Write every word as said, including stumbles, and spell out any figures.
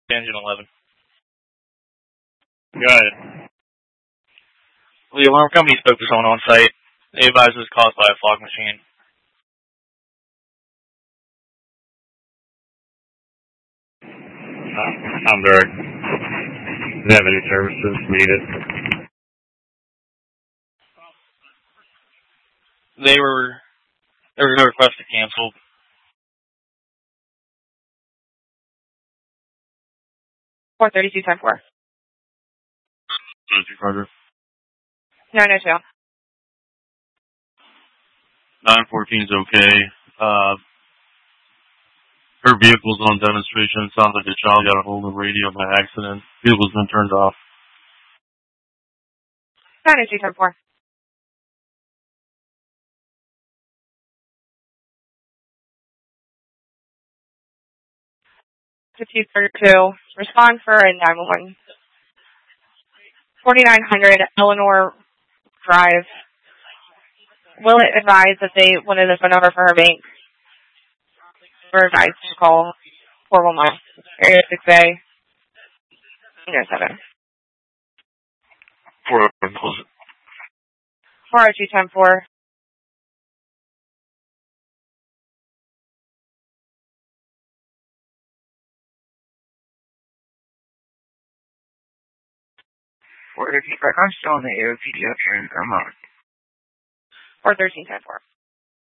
Engine eleven. Go ahead. The alarm company spoke to someone on site. They advised it was caused by a fog machine. Uh, I'm Derek. Do you have any services needed? They were, there was a request to cancel. four thirty-two, ten four. Roger. No, no, two. nine fourteen is okay. Uh, her vehicle's on demonstration. It sounds like a child got a hold of the radio by accident. Vehicle's been turned off. nine oh two, ten four. fifty thirty-two. Respond for a nine one one. forty-nine hundred Eleanor Drive. Will it advise that they wanted a phone number for her bank? Or advised to call four one one. Area six A. No, seven. four oh two, four oh two, ten four. four thirteen, I'm still in the A O P D F train. I'm out. four thirteen, ten four.